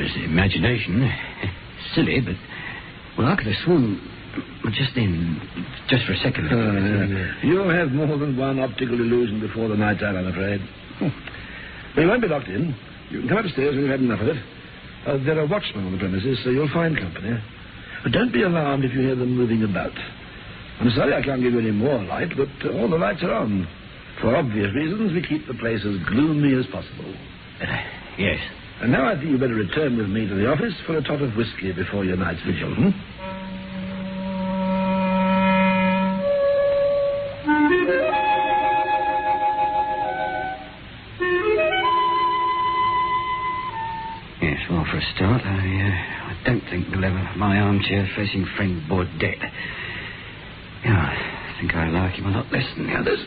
There's imagination. Silly, but... Well, I could have sworn... Just for a second. You'll have more than one optical illusion before the night's out, I'm afraid. Well, you won't be locked in. You can come upstairs when you've had enough of it. There are watchmen on the premises, so you'll find company. But don't be alarmed if you hear them moving about. I'm sorry I can't give you any more light, but all the lights are on. For obvious reasons, we keep the place as gloomy as possible. Yes. And now I think you'd better return with me to the office for a tot of whiskey before your night's vigil, Yes, well, for a start, I don't think we'll ever have my armchair facing friend Baudet. Yeah, I think I like him a lot less than the others.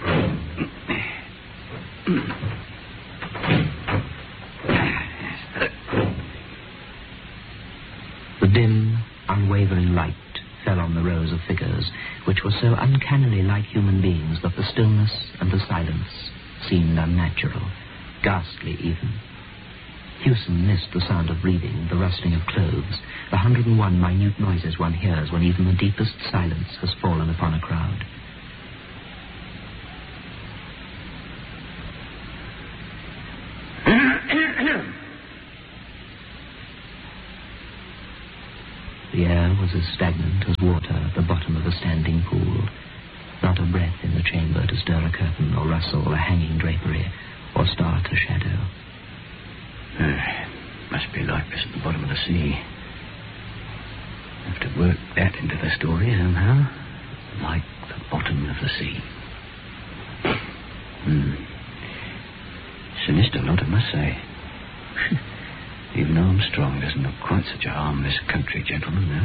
The dim, unwavering light fell on the rows of figures, which were so uncannily like human beings that the stillness and the silence seemed unnatural, ghastly even. Hewson missed the sound of breathing, the rustling of clothes, the 101 minute noises one hears when even the deepest silence has fallen upon a crowd. The air was as stagnant as water at the bottom of a standing pool. Not a breath in the chamber to stir a curtain or rustle a hanging drapery or start a shadow. Must be like this at the bottom of the sea. Have to work that into the story somehow. Like the bottom of the sea. Sinister lot, I must say. Even Armstrong doesn't look quite such a harmless country gentleman now.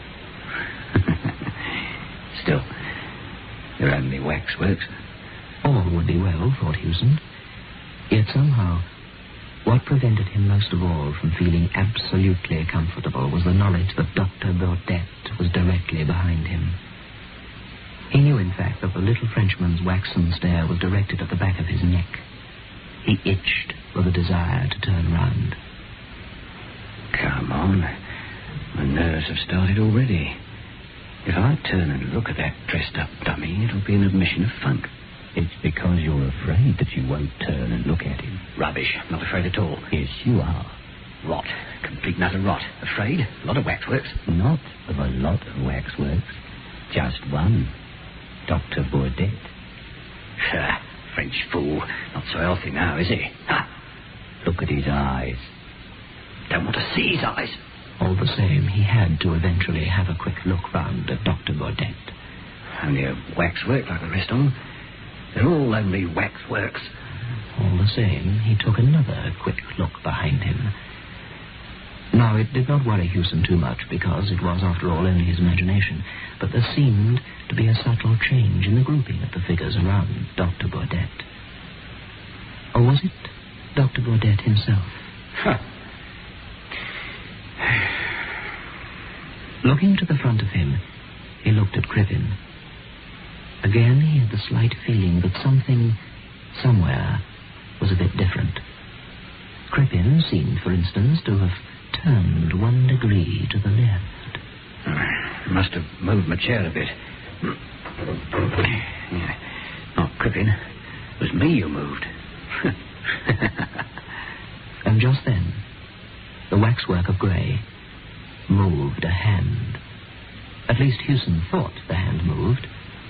Still, they're only waxworks. All would be well, thought Hewson. Yet somehow, what prevented him most of all from feeling absolutely comfortable was the knowledge that Dr. Baudet was directly behind him. He knew, in fact, that the little Frenchman's waxen stare was directed at the back of his neck. He itched with a desire to turn round. Come on. My nerves have started already. If I turn and look at that dressed-up dummy, it'll be an admission of funk. It's because you're afraid that you won't turn and look at him. Rubbish. Not afraid at all. Yes, you are. Rot. Complete and utter rot. Afraid? A lot of waxworks. Not of a lot of waxworks. Just one. Dr. Baudet. French fool. Not so healthy now, is he? Look at his eyes. Don't want to see his eyes. All the same, he had to eventually have a quick look round at Dr. Baudet. Only a waxwork like the rest of them. They're all only waxworks. All the same, he took another quick look behind him. Now, it did not worry Hewson too much, because it was, after all, only his imagination, but there seemed to be a subtle change in the grouping of the figures around Dr. Baudet. Or was it Dr. Baudet himself? Looking to the front of him, he looked at Crippen. Again, he had the slight feeling that something, somewhere, was a bit different. Crippen seemed, for instance, to have turned 1 degree to the left. Must have moved my chair a bit. Not Crippen. It was me who moved. And just then, the waxwork of grey moved a hand. At least Hewson thought the hand moved.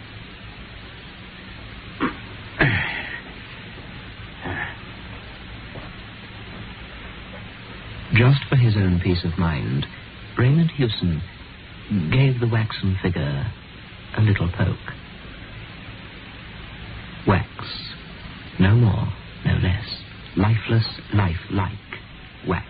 Just for his own peace of mind, Raymond Hewson gave the waxen figure a little poke. Wax. No more, no less. Lifeless, life-like wax.